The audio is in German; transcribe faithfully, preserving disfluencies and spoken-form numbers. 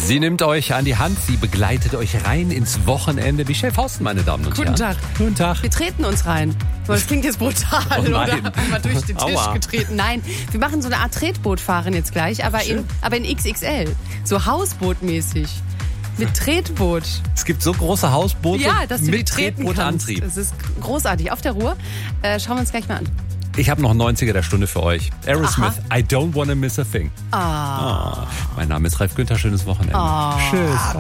Sie nimmt euch an die Hand, sie begleitet euch rein ins Wochenende. Michelle Fausten, meine Damen und Guten Herren. Tag. Guten Tag. Wir treten uns rein. Das klingt jetzt brutal, Oh oder? nein. Einmal durch den Tisch Aua. getreten. Nein, wir machen so eine Art Tretbootfahren jetzt gleich, aber in, aber in X X L. So Hausbootmäßig. Mit Tretboot. Es gibt so große Hausboote Ja, dass du die mit treten kannst. Tretbootantrieb. Es ist großartig. Auf der Ruhr. Äh, schauen wir uns gleich mal an. Ich habe noch einen neunziger der Stunde für euch. Aerosmith, I don't wanna miss a thing. Ah. Ah. Mein Name ist Ralf Günther, schönes Wochenende. Ah. Tschüss.